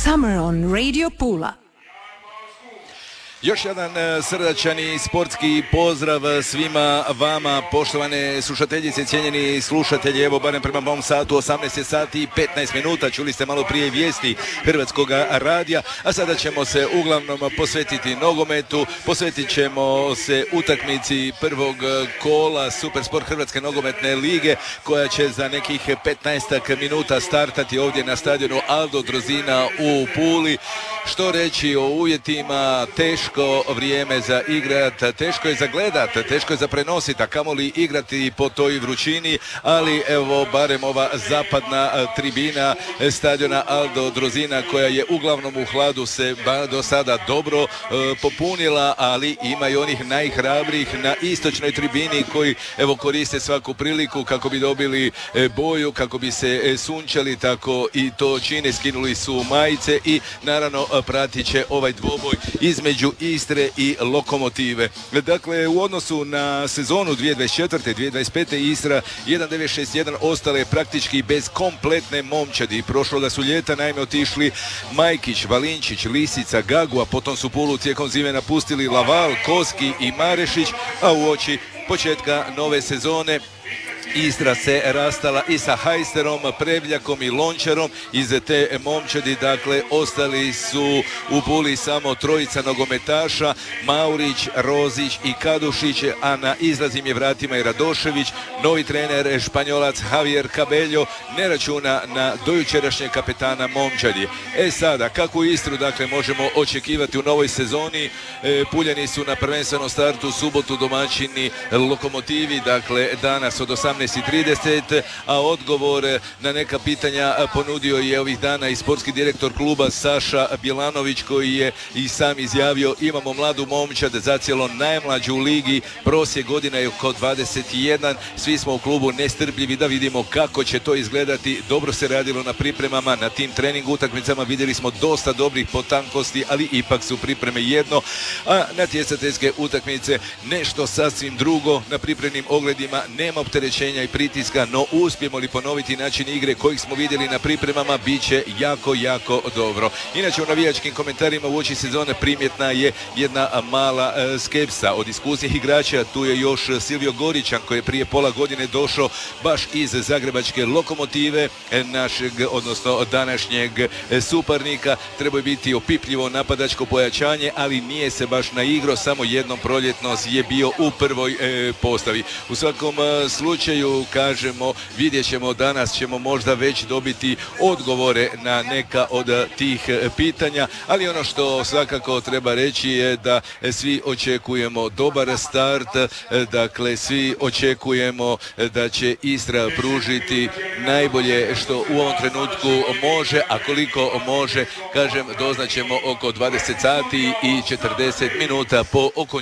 Summer on Radio Pula. Još jedan srdačan i sportski pozdrav svima vama, poštovane slušateljice, cijenjeni slušatelji. Evo, barem prema mom satu, 18 sati i 15 minuta. Čuli ste malo prije vijesti Hrvatskog radija, a sada ćemo se uglavnom posvetiti nogometu. Posvetit ćemo se utakmici prvog kola Supersport Hrvatske nogometne lige, koja će za nekih 15 minuta startati ovdje na stadionu Aldo Drozina u Puli. Što reći o uvjetima? Teško vrijeme za igrat, teško je za gledat, teško je za prenosit, a kamoli igrati po toj vrućini, ali evo barem ova zapadna tribina stadiona Aldo Drozina, koja je uglavnom u hladu se do sada dobro popunila, ali ima i onih najhrabrijih na istočnoj tribini koji evo koriste svaku priliku kako bi dobili boju, kako bi se sunčali, tako i to čine, skinuli su majice i naravno pratit će ovaj dvoboj između Istre i Lokomotive. Dakle, u odnosu na sezonu 2024-2025 Istra 1961 ostale praktički bez kompletne momčadi. Prošloga su ljeta naime otišli Majkić, Valinčić, Lisica, Gagu, a potom su Pulu tijekom zime napustili Laval, Koski i Marešić, a uoči početka nove sezone Istra se rastala i sa Hajsterom, Prevljakom i Lončarom. Iz te momčadi, dakle, ostali su u Puli samo trojica nogometaša, Maurić, Rozić i Kadušić, a na izlazim je vratima i Radošević. Novi trener Španjolac Javier Cabello ne računa na dojučerašnjeg kapetana momčadi. Sada, kakvu Istru, dakle, možemo očekivati u novoj sezoni? Puljani su na prvenstvenom startu subotu domaćini Lokomotivi, dakle, danas od 18:30, a odgovor na neka pitanja ponudio je ovih dana i sportski direktor kluba Saša Bjelanović, koji je i sam izjavio: imamo mladu momčad, zacijelo najmlađu u ligi, prosjek godina je oko 21, svi smo u klubu nestrpljivi da vidimo kako će to izgledati. Dobro se radilo na pripremama, na tim trening utakmicama vidjeli smo dosta dobrih potankosti, ali ipak su pripreme jedno, a natjecateljske utakmice nešto sasvim drugo. Na pripremnim ogledima nema opterećenja i pritiska, no uspijemo li ponoviti način igre kojih smo vidjeli na pripremama, bit će jako, jako dobro. Inače, u navijačkim komentarima uoči sezone primjetna je jedna mala skepsa od iskusnih igrača. Tu je još Silvio Gorićan, koji je prije pola godine došao baš iz zagrebačke Lokomotive, našeg, odnosno današnjeg suparnika. Trebao je biti opipljivo napadačko pojačanje, ali nije se baš naigrao, samo jednom proljetno je bio u prvoj postavi. U svakom slučaju, kažemo, vidjet ćemo, danas ćemo možda već dobiti odgovore na neka od tih pitanja, ali ono što svakako treba reći je da svi očekujemo dobar start, dakle svi očekujemo da će Istra pružiti najbolje što u ovom trenutku može, a koliko može, kažem, doznaćemo oko 20 sati i 40 minuta po okončanju